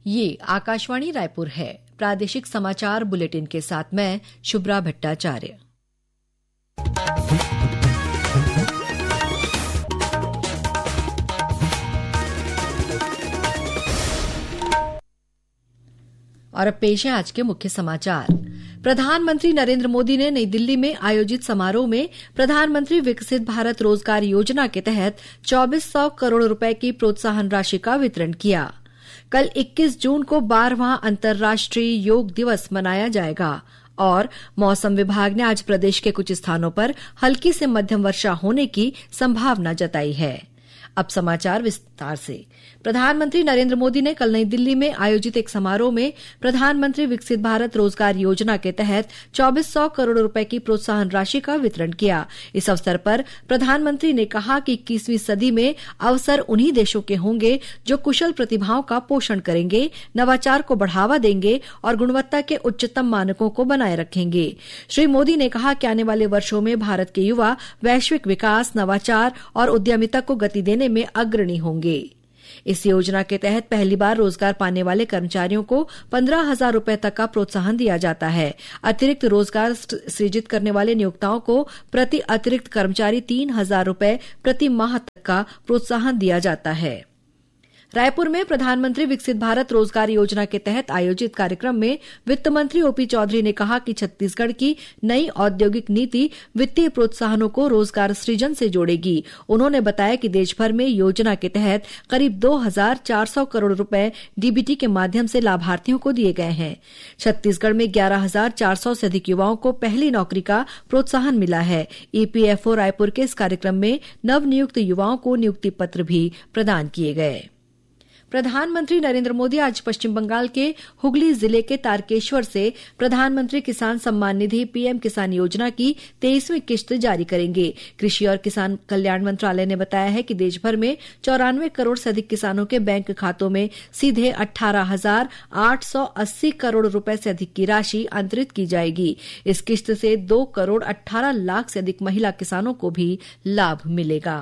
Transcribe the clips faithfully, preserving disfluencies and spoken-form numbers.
ये आकाशवाणी रायपुर है। प्रादेशिक समाचार बुलेटिन के साथ मैं शुभ्रा भट्टाचार्य। और अब पेश है आज के मुख्य समाचार। प्रधानमंत्री नरेंद्र मोदी ने नई दिल्ली में आयोजित समारोह में प्रधानमंत्री विकसित भारत रोजगार योजना के तहत चौबीस सौ करोड़ रुपए की प्रोत्साहन राशि का वितरण किया। कल इक्कीस जून को बारहवां अंतर्राष्ट्रीय योग दिवस मनाया जाएगा और मौसम विभाग ने आज प्रदेश के कुछ स्थानों पर हल्की से मध्यम वर्षा होने की संभावना जताई है। अब समाचार विस्तार से। प्रधानमंत्री नरेंद्र मोदी ने कल नई दिल्ली में आयोजित एक समारोह में प्रधानमंत्री विकसित भारत रोजगार योजना के तहत चौबीस सौ करोड़ रुपए की प्रोत्साहन राशि का वितरण किया। इस अवसर पर प्रधानमंत्री ने कहा कि इक्कीसवीं सदी में अवसर उन्हीं देशों के होंगे जो कुशल प्रतिभाओं का पोषण करेंगे, नवाचार को बढ़ावा देंगे और गुणवत्ता के उच्चतम मानकों को बनाए रखेंगे। श्री मोदी ने कहा कि आने वाले वर्षों में भारत के युवा वैश्विक विकास, नवाचार और उद्यमिता को गति देने में अग्रणी होंगे। इस योजना के तहत पहली बार रोजगार पाने वाले कर्मचारियों को पंद्रह हजार रूपये तक का प्रोत्साहन दिया जाता है। अतिरिक्त रोजगार सृजित करने वाले नियोक्ताओं को प्रति अतिरिक्त कर्मचारी तीन हजार रूपये प्रति माह तक का प्रोत्साहन दिया जाता है। रायपुर में प्रधानमंत्री विकसित भारत रोजगार योजना के तहत आयोजित कार्यक्रम में वित्त मंत्री ओपी चौधरी ने कहा कि छत्तीसगढ़ की नई औद्योगिक नीति वित्तीय प्रोत्साहनों को रोजगार सृजन से जोड़ेगी। उन्होंने बताया कि देश भर में योजना के तहत करीब दो हजार चार सौ करोड़ रुपए डीबीटी के माध्यम से लाभार्थियों को दिए गए हैं। छत्तीसगढ़ में ग्यारह हजार चार सौ से अधिक युवाओं को पहली नौकरी का प्रोत्साहन मिला है। ईपीएफओ रायपुर के इस कार्यक्रम में नवनियुक्त युवाओं को नियुक्ति पत्र भी प्रदान किए गए। प्रधानमंत्री नरेंद्र मोदी आज पश्चिम बंगाल के हुगली जिले के तारकेश्वर से प्रधानमंत्री किसान सम्मान निधि पीएम किसान योजना की तेईसवीं किश्त जारी करेंगे। कृषि और किसान कल्याण मंत्रालय ने बताया है कि देश भर में चौरानवे करोड़ से अधिक किसानों के बैंक खातों में सीधे अठारह हजार आठ सौ अस्सी करोड़ रुपए से अधिक की राशि अंतरित की जाएगी। इस किश्त से दो करोड़ अठारह लाख से अधिक महिला किसानों को भी लाभ मिलेगा।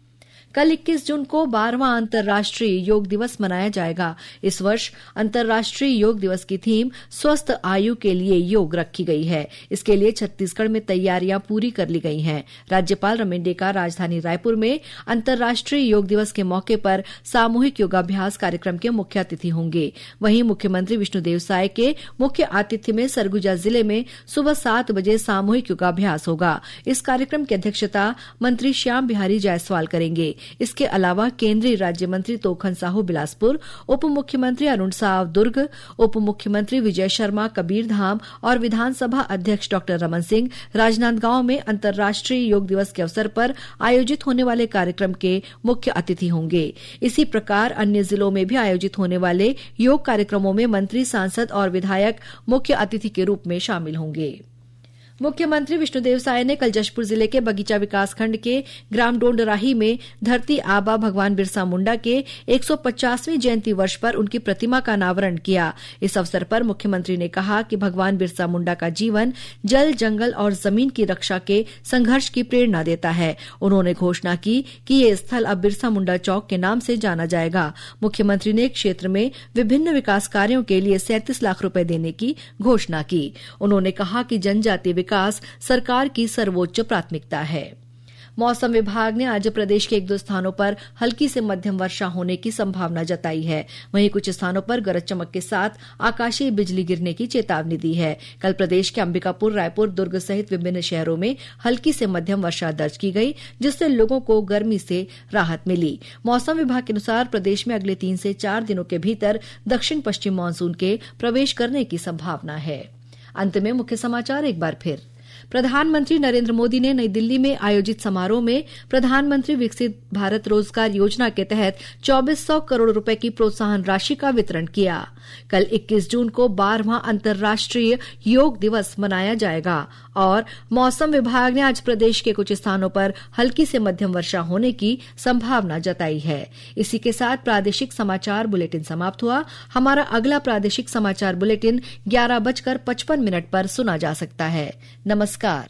कल इक्कीस जून को बारहवां अंतर्राष्ट्रीय योग दिवस मनाया जाएगा। इस वर्ष अंतर्राष्ट्रीय योग दिवस की थीम स्वस्थ आयु के लिए योग रखी गई है। इसके लिए छत्तीसगढ़ में तैयारियां पूरी कर ली गई हैं। राज्यपाल रमेन डेका राजधानी रायपुर में अंतर्राष्ट्रीय योग दिवस के मौके पर सामूहिक योगाभ्यास कार्यक्रम के मुख्य अतिथि होंगे। वहीं मुख्यमंत्री विष्णुदेव साय के मुख्य आतिथ्य में सरगुजा जिले में सुबह सात बजे सामूहिक योगाभ्यास होगा। इस कार्यक्रम की अध्यक्षता मंत्री श्याम बिहारी जायसवाल करेंगे। इसके अलावा केंद्रीय राज्य मंत्री तोखन साहू बिलासपुर, उप मुख्यमंत्री अरुण साव दुर्ग, उप मुख्यमंत्री विजय शर्मा कबीरधाम और विधानसभा अध्यक्ष डॉक्टर रमन सिंह राजनांदगांव में अंतर्राष्ट्रीय योग दिवस के अवसर पर आयोजित होने वाले कार्यक्रम के मुख्य अतिथि होंगे। इसी प्रकार अन्य जिलों में भी आयोजित होने वाले योग कार्यक्रमों में मंत्री, सांसद और विधायक मुख्य अतिथि के रूप में शामिल होंगे। मुख्यमंत्री विष्णुदेव साय ने कल जशपुर जिले के बगीचा विकासखंड के ग्राम डोंडराही में धरती आबा भगवान बिरसा मुंडा के एक सौ पचासवीं जयंती वर्ष पर उनकी प्रतिमा का अनावरण किया। इस अवसर पर मुख्यमंत्री ने कहा कि भगवान बिरसा मुंडा का जीवन जल, जंगल और जमीन की रक्षा के संघर्ष की प्रेरणा देता है। उन्होंने घोषणा की कि ये स्थल अब बिरसा मुंडा चौक के नाम से जाना जाएगा। मुख्यमंत्री ने क्षेत्र में विभिन्न विकास कार्यों के लिए सैंतीस लाख रूपये देने की घोषणा की। उन्होंने कहा कि जनजातीय विकास सरकार की सर्वोच्च प्राथमिकता है। मौसम विभाग ने आज प्रदेश के एक दो स्थानों पर हल्की से मध्यम वर्षा होने की संभावना जताई है। वहीं कुछ स्थानों पर गरज चमक के साथ आकाशीय बिजली गिरने की चेतावनी दी है। कल प्रदेश के अंबिकापुर, रायपुर, दुर्ग सहित विभिन्न शहरों में हल्की से मध्यम वर्षा दर्ज की गई, जिससे लोगों को गर्मी से राहत मिली। मौसम विभाग के अनुसार प्रदेश में अगले तीन से चार दिनों के भीतर दक्षिण पश्चिम मानसून के प्रवेश करने की संभावना है। अंत में मुख्य समाचार एक बार फिर। प्रधानमंत्री नरेंद्र मोदी ने नई दिल्ली में आयोजित समारोह में प्रधानमंत्री विकसित भारत रोजगार योजना के तहत चौबीस सौ करोड़ रुपए की प्रोत्साहन राशि का वितरण किया। कल इक्कीस जून को बारहवां अंतर्राष्ट्रीय योग दिवस मनाया जाएगा और मौसम विभाग ने आज प्रदेश के कुछ स्थानों पर हल्की से मध्यम वर्षा होने की संभावना जताई है। इसी के साथ प्रादेशिक समाचार बुलेटिन समाप्त हुआ। हमारा अगला प्रादेशिक समाचार बुलेटिन ग्यारह बजकर पचपन मिनट पर सुना जा सकता है। नमस्कार।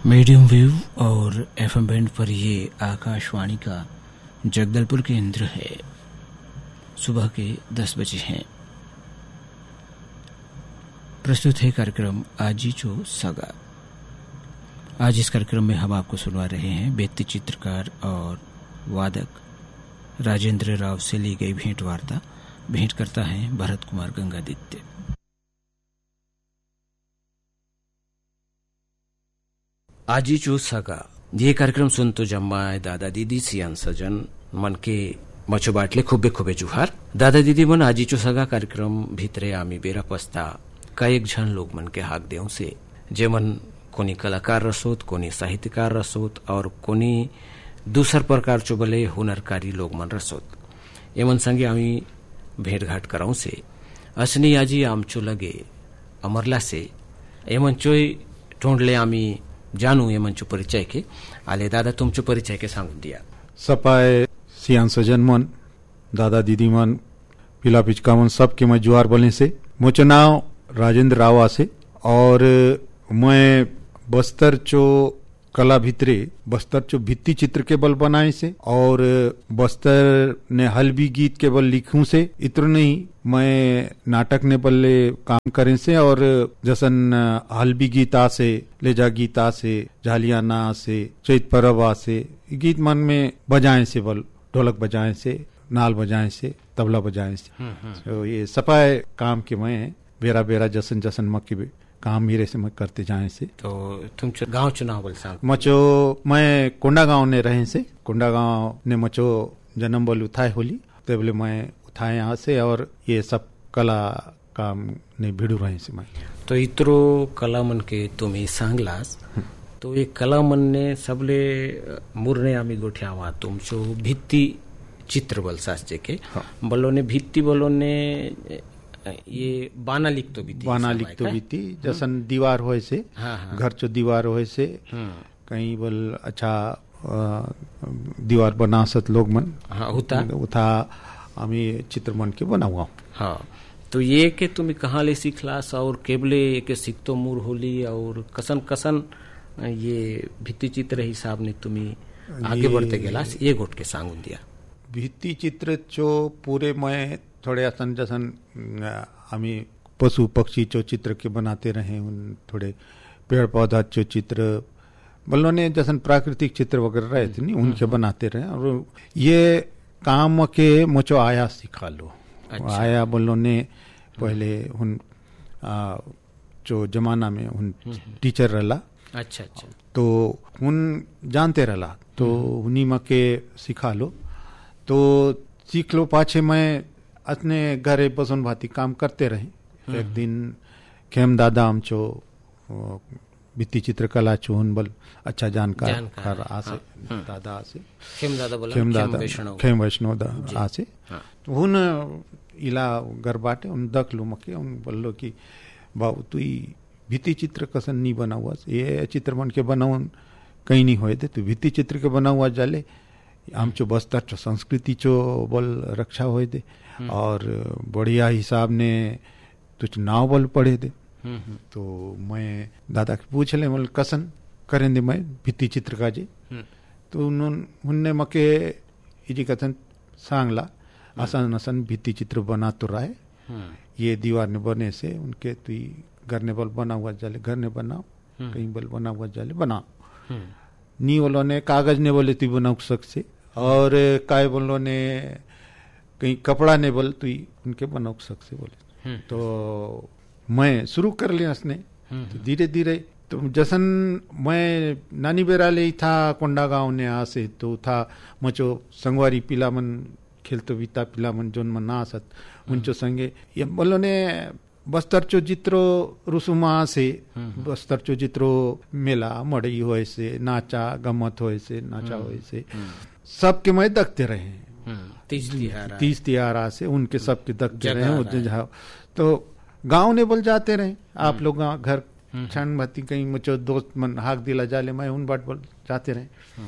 मीडियम वेव और एफएम बैंड पर ये आकाशवाणी का जगदलपुर केंद्र है। सुबह के दस बजे हैं। प्रस्तुत है कार्यक्रम आजीचो सगा। आज इस कार्यक्रम में हम आपको सुनवा रहे हैं व्यक्ति चित्रकार और वादक राजेंद्र राव से ली गई भेंट वार्ता। भेंट करता है भरत कुमार गंगादित्य। आजीचो सगा ये कार्यक्रम सुन तो जम्माय दादा दीदी सियान सजन मन के मचो बाटले खुबे खुबे जुहार। दादा दीदी मन आजीचो सगा कार्यक्रम भीतरे आमी बेरा पस्ता कई झन लोग मन के हाक देव से जे मन कोनी कलाकार रसोत, कोनी साहित्यकार रसोत और कोनी दूसर प्रकार चो बले हुनरकारी लोग मन रसोत। एमन संगे आमी भेंट घाट कराऊं से असनी आजी आमचो लगे अमरला से एमन चोय ढूंढले आमी जानू ये मंचो परिचय के आले। दादा तुमचो परिचय के सांगून दिया। सपाय सियान सजन मन, दादा दीदी मन, पिला पिचका मन सब के मैं जुआर बोलने से। मुझे नाव राजेंद्र राव आसे और मैं बस्तर चो कला भितरे बस्तर चो भित्ति चित्र के बल बनाए से और बस्तर ने हलबी गीत के बल लिखूं से। इतना नहीं मैं नाटक ने बल्ले काम करें से और जसन हलबी गीत आ से, ले जा गीत आ से, झालियाना आ से, चैत परब आ से, गीत मन में बजाए से बल ढोलक बजाए से, नाल बजाए से, तबला बजाए से। तो ये सपाए काम के मैं बेरा बेरा जसन जसन मक्की काम मेरे से मैं करते जाए से। तो तुम गांव चुनाव बोल सा मचो मैं कोंडा गांव ने रहे से। कोंडा गांव ने मचो जन्म बोल उठाए होली तो बोले मैं उठाए यहाँ से और ये सब कला काम ने भिड़ू रहे से मैं। तो इतरो कला मन के तुम्हें सांगलास तो ये कला मन ने सबले मुरने आमी गोठियावा तुम चो भित्ति चित्र बोल सास जेके बोलो ने भित्ति बोलो ने ये बाना लिख तो बीती बाना लिख तो बीती जसन दीवार होए से। हाँ हाँ। घर चो दीवार होए से कहीं बोल अच्छा दीवार बना सत लोग मन। हाँ उता उता हमी चित्र मन के बनाऊँ। हाँ तो ये के तुम्हें कहाँ ले सीखलास और केबले के सीख तो मूर होली और कसन कसन ये भित्ति चित्र हिसाब ने तुम्हें आगे बढ़ते गेलास ये गोट के सांगून दिया। भित्ति चित्र चो पूरे मैं थोड़े असन जसन हमें पशु पक्षी चो चित्र के बनाते रहे, उन थोड़े पेड़ पौधा चो चित्र बल्लो ने जसन प्राकृतिक चित्र वगैरह रहे थे नहीं उनके बनाते रहे। और ये काम के मुझो आया सिखा लो। अच्छा। आया बोलो ने पहले उन जो जमाना में उन टीचर रहला। अच्छा अच्छा। तो उन जानते रहला तो उन्हीं में के सिखा लो तो सीख लो। पाछे मैं अपने घरे बसन भाती काम करते रहे। एक दिन खेम दादा हम चो भित्ति चित्रकला चो उन बल अच्छा जानकार जानकार आसे दादा आसे खेम दादा बोला खेम दादा खेम वैष्णव दा आसे उन इला घर बाटे उन दख लो मके उन बोलो कि बाबू तू भित्ति चित्र कसन नहीं बना हुआ ये चित्र मन के बनाऊ कहीं नहीं होए थे तू भित्ति चित्र के बना हुआ जाले आम चो बस्तर चो संस्कृति चो बल रक्षा होए थे और बढ़िया हिसाब ने तुझ नाव बल पढ़े थे। तो मैं दादा के पूछ ले बोल कसन करें दे मैं भित्ति चित्र का जी। तो उन्होंने मके इजी कथन सांगला आसान आसान भित्ति चित्र बना तो रहा है ये दीवार ने बने से उनके तु घर ने बल बना हुआ जाले घर ने बनाओ कहीं बल बना हुआ जाले बनाओ नी बोलो ने कागज ने बोले तु बना सकसे और काय बोलो ने कहीं कपड़ा ने बोल तु उनके बना सकसे बोले। तो मैं शुरू कर लिया उसने तो धीरे धीरे तो जसन मैं नानी बेरा ले था कोंडा गांव ने आसे तो था मचो संगवारी पिलामन खेलतो बीता पिलामन जोन मन ना आसत उनचो संगे ये बोलो ने बस्तर चो जित्रो रुसुमा से बस्तर चो जित्रो मेला मड़ई होए से नाचा गमत होए से नाचा होए से सबके मैं देखते रहे। तीस तिहार तीस तिहार से उनके सबके देखते रहे। तो गांव ने बोल जाते रहे आप लोग घर क्षण भती कहीं मुझे दोस्त मन हाक दिला जाले मैं उन बाट बोल जाते रहे।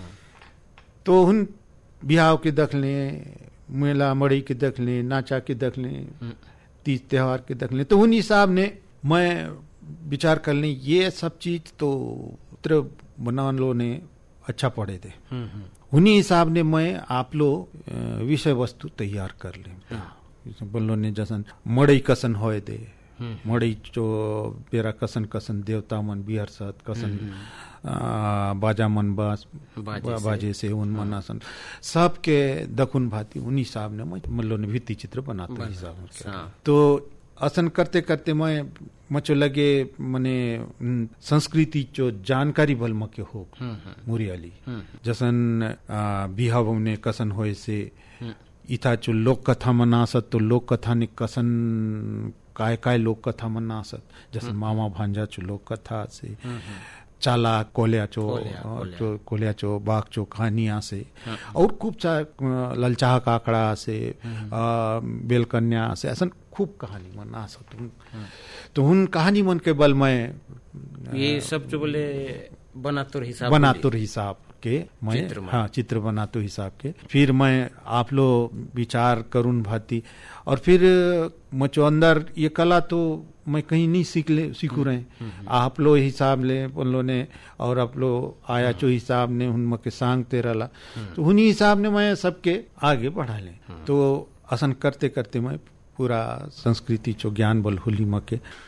तो उन बिहाव के देख लें मेला मड़ई के देख लें नाचा के देख लें तीज त्योहार के देख लें तो उन हिसाब ने मैं विचार कर लें ये सब चीज तो बना लो ने अच्छा पढ़े थे, उन्हीं हिसाब ने मैं आप लो विषय वस्तु तैयार कर ले बोलो ने जैसन मड़ई कसन होए दे मड़ई जो बेरा कसन कसन देवता मन बिहर सत कसन बाजा मन बास बाजे से उन मनासन सबके दखुन भाती उन्हीं हिसाब ने मैं मल्लो ने भित्ति चित्र बनाता हिसाब तो असन करते करते मैं मचो लगे मने संस्कृति जो जानकारी बल मके हो मुरियाली जसन बिहाव ने कसन होए से इथा जो लोक कथा मनासत तो लोक कथा ने कसन काय काय लोक कथा मनासत जैसे मामा भांजा चो लोक कथा से चाला कोलिया चो चो कोलिया चो बाग चो कहानियां से और खूब चा ललचाह काकड़ा से बेलकन्या से ऐसा खूब कहानी मन आ सकता तो उन कहानी मन के बल में ये सब जो बोले बनातुर हिसाब बनातुर हिसाब के मैं हाँ चित्र बनातुर हिसाब के फिर मैं आप लो विचार करूं भाती और फिर मचो अंदर ये कला तो मैं कहीं नहीं सीख ले सीखू रहे आप लो हिसाब ले उन लो ने और आप लो आया चो हिसाब ने उन मके सांग तेरा ला तो उन्हीं हिसाब ने मैं सबके आगे बढ़ा ले तो असन करते करते मैं पूरा संस्कृति चो ज्ञान बल होली मके